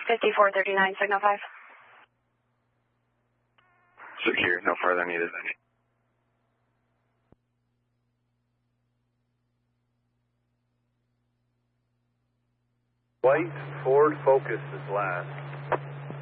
5439, signal 5. Secure, no further needed. White Ford Focus is last.